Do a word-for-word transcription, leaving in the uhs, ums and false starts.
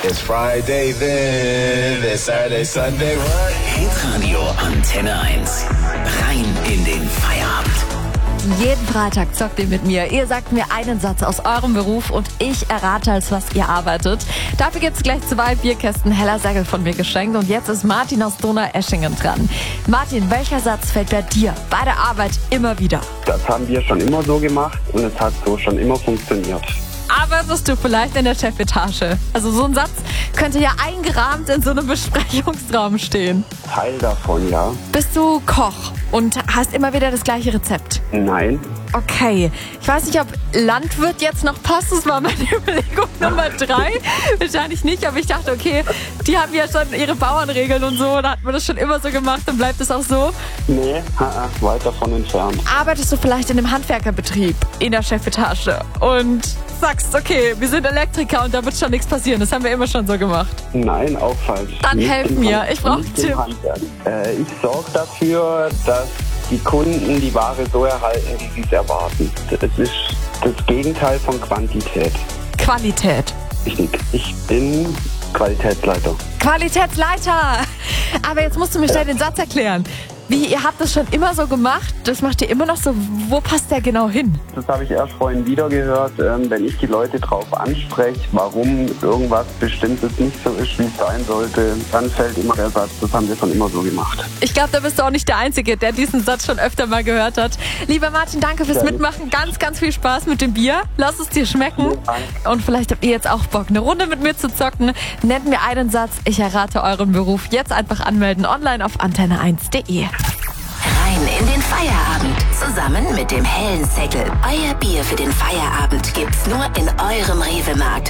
It's Friday then, it's Saturday, Sunday, what? Hitradio Antenne eins. Rein in den Feierabend. Jeden Freitag zockt ihr mit mir. Ihr sagt mir einen Satz aus eurem Beruf und ich errate, als was ihr arbeitet. Dafür gibt's gleich zwei Bierkästen Heller Segel von mir geschenkt. Und jetzt ist Martin aus Donaueschingen dran. Martin, welcher Satz fällt bei dir bei der Arbeit immer wieder? Das haben wir schon immer so gemacht und es hat so schon immer funktioniert. Arbeitest du vielleicht in der Chefetage? Also so ein Satz könnte ja eingerahmt in so einem Besprechungsraum stehen. Teil davon, ja. Bist du Koch und hast immer wieder das gleiche Rezept? Nein. Okay, ich weiß nicht, ob Landwirt jetzt noch passt, das war meine Überlegung Nummer drei. Wahrscheinlich nicht, aber ich dachte, okay, die haben ja schon ihre Bauernregeln und so, da hat man das schon immer so gemacht, dann bleibt es auch so. Nee, ha-ha, weit davon entfernt. Arbeitest du vielleicht in einem Handwerkerbetrieb in der Chefetage und sagst, okay, wir sind Elektriker und da wird schon nichts passieren, das haben wir immer schon so gemacht. Nein, auch falsch. Dann Nicht helf im mir, Hand- ich brauche einen nicht im Tipp. Handwerk. Äh, ich sorge dafür, dass die Kunden die Ware so erhalten, wie sie es erwarten. Das ist das Gegenteil von Quantität. Qualität. Richtig. Ich bin Qualitätsleiter. Qualitätsleiter! Aber jetzt musst du mir schnell den Satz erklären. Wie, ihr habt das schon immer so gemacht? Das macht ihr immer noch so? Wo passt der genau hin? Das habe ich erst vorhin wieder gehört, ähm, wenn ich die Leute drauf anspreche, warum irgendwas Bestimmtes nicht so ist, wie es sein sollte, dann fällt immer der Satz, das haben wir schon immer so gemacht. Ich glaube, da bist du auch nicht der Einzige, der diesen Satz schon öfter mal gehört hat. Lieber Martin, danke fürs Gerne. Mitmachen. Ganz, ganz viel Spaß mit dem Bier. Lass es dir schmecken. Vielen Dank. Und vielleicht habt ihr jetzt auch Bock, eine Runde mit mir zu zocken. Nennt mir einen Satz. Ich errate euren Beruf. Jetzt einfach anmelden online auf antenne eins punkt de. Rein in den Feierabend. Zusammen mit dem hellen Segel. Euer Bier für den Feierabend gibt's nur in eurem Rewe-Markt.